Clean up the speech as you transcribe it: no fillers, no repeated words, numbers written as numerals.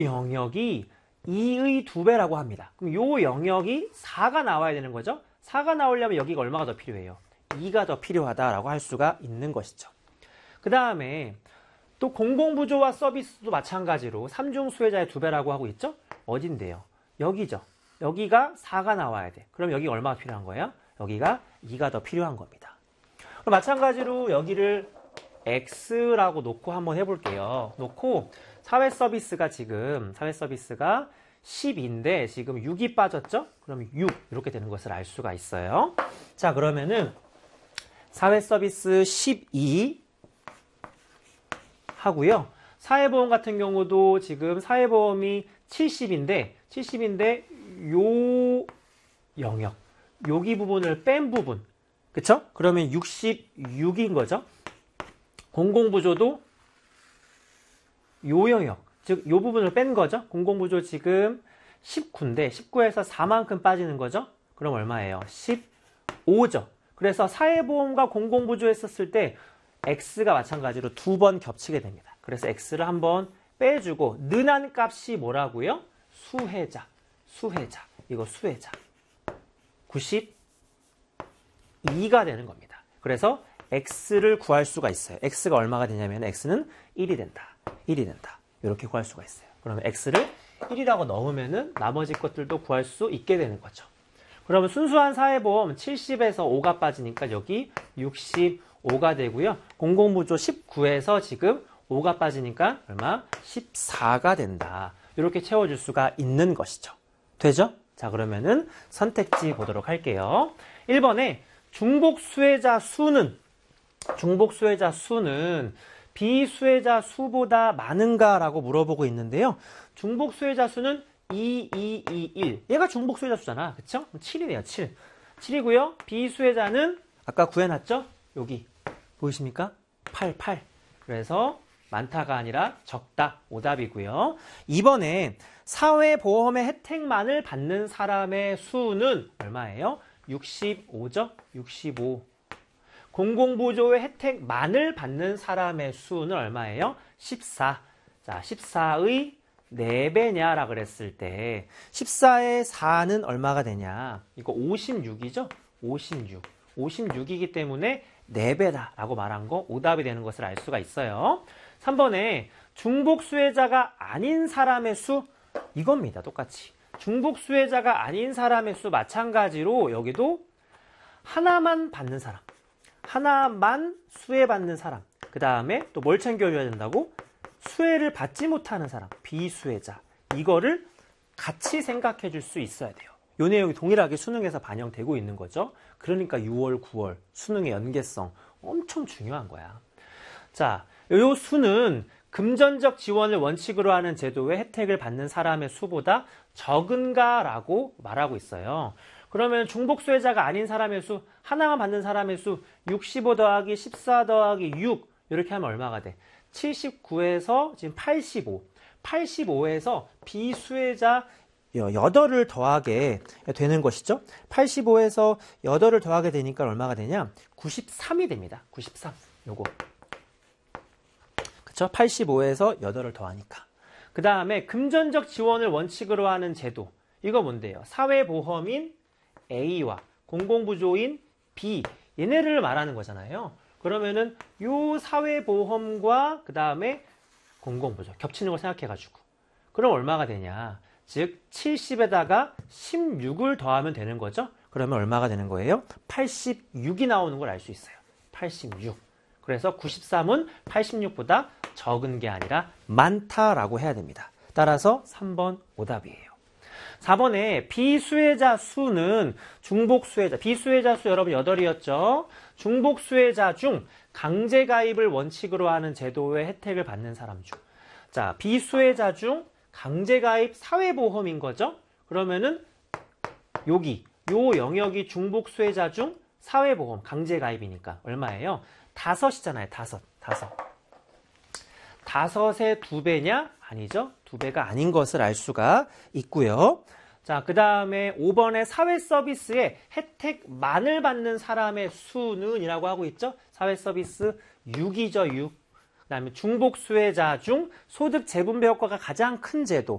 영역이 2의 2배라고 합니다. 그럼 요 영역이 4가 나와야 되는 거죠. 4가 나오려면 여기가 얼마가 더 필요해요? 2가 더 필요하다라고 할 수가 있는 것이죠. 그 다음에 또 공공부조와 서비스도 마찬가지로 3중 수혜자의 2배라고 하고 있죠. 어딘데요? 여기죠. 여기가 4가 나와야 돼. 그럼 여기가 얼마가 필요한 거예요? 여기가 2가 더 필요한 겁니다. 그럼 마찬가지로 여기를 X라고 놓고 한번 해볼게요. 놓고 사회 서비스가 10인데 지금 6이 빠졌죠? 그럼 6 이렇게 되는 것을 알 수가 있어요. 자, 그러면은 사회 서비스 12 하고요. 사회보험 같은 경우도 지금 사회보험이 70인데 요 영역, 여기 부분을 뺀 부분, 그쵸? 그러면 66인 거죠. 공공부조도 요 영역, 즉 요 부분을 뺀 거죠. 공공부조 지금 19인데 19에서 4만큼 빠지는 거죠. 그럼 얼마예요? 15죠. 그래서 사회보험과 공공부조 했었을 때 X가 마찬가지로 2번 겹치게 됩니다. 그래서 X를 한번 빼주고 는한 값이 뭐라고요? 수혜자. 이거 수혜자. 92가 되는 겁니다. 그래서 X를 구할 수가 있어요. X가 얼마가 되냐면 X는 1이 된다. 이렇게 구할 수가 있어요. 그러면 X를 1이라고 넣으면은 나머지 것들도 구할 수 있게 되는 거죠. 그러면 순수한 사회보험 70에서 5가 빠지니까 여기 65가 되고요. 공공부조 19에서 지금 5가 빠지니까 얼마? 14가 된다. 이렇게 채워줄 수가 있는 것이죠. 되죠? 자, 그러면은 선택지 보도록 할게요. 1번에 중복 수혜자 수는 비수혜자 수보다 많은가 라고 물어보고 있는데요. 중복 수혜자 수는 2, 2, 2, 1. 얘가 중복 수혜자 수잖아. 그쵸? 7이네요. 7. 7이고요. 비수혜자는 아까 구해놨죠? 여기. 보이십니까? 8. 그래서 많다가 아니라 적다. 오답이고요. 2번에 사회보험의 혜택만을 받는 사람의 수는 얼마예요? 65죠? 65. 공공부조의 혜택만을 받는 사람의 수는 얼마예요? 14. 자, 14의 4배냐라 그랬을 때 14의 4는 얼마가 되냐? 이거 56이죠? 56. 56이기 때문에 4배다라고 말한 거 오답이 되는 것을 알 수가 있어요. 3번에 중복 수혜자가 아닌 사람의 수 이겁니다. 똑같이. 중복 수혜자가 아닌 사람의 수 마찬가지로 여기도 하나만 받는 사람. 하나만 수혜받는 사람. 그 다음에 또 뭘 챙겨줘야 된다고? 수혜를 받지 못하는 사람. 비수혜자. 이거를 같이 생각해 줄 수 있어야 돼요. 이 내용이 동일하게 수능에서 반영되고 있는 거죠. 그러니까 6월, 9월 수능의 연계성 엄청 중요한 거야. 자, 이 수는 금전적 지원을 원칙으로 하는 제도의 혜택을 받는 사람의 수보다 적은가라고 말하고 있어요. 그러면 중복 수혜자가 아닌 사람의 수, 하나만 받는 사람의 수 65 더하기 14 더하기 6 이렇게 하면 얼마가 돼? 79에서 지금 85. 85에서 비수혜자 8을 더하게 되는 것이죠. 85에서 8을 더하게 되니까 얼마가 되냐? 93이 됩니다. 93. 요거. 그쵸? 85에서 8을 더하니까. 그 다음에 금전적 지원을 원칙으로 하는 제도. 이거 뭔데요? 사회보험인 A와 공공부조인 B. 얘네를 말하는 거잖아요. 그러면은 요 사회보험과 그 다음에 공공부조 겹치는 걸 생각해가지고. 그럼 얼마가 되냐? 즉 70에다가 16을 더하면 되는 거죠. 그러면 얼마가 되는 거예요? 86이 나오는 걸 알 수 있어요. 86. 그래서 93은 86보다 적은 게 아니라 많다라고 해야 됩니다. 따라서 3번 오답이에요. 4번에 비수혜자 수는 중복 수혜자, 비수혜자 수 여러분 8이었죠. 중복 수혜자 중 강제가입을 원칙으로 하는 제도의 혜택을 받는 사람 중. 자, 비수혜자 중 강제가입 사회보험인 거죠. 그러면은 여기 요 영역이 중복 수혜자 중 사회보험 강제가입이니까 얼마예요? 5이잖아요. 5. 5의 2배냐? 아니죠. 2배가 아닌 것을 알 수가 있고요. 자, 그 다음에 5번에 사회 서비스의 혜택만을 받는 사람의 수는 이라고 하고 있죠. 사회 서비스 6이죠. 6. 그 다음에 중복 수혜자 중 소득 재분배 효과가 가장 큰 제도.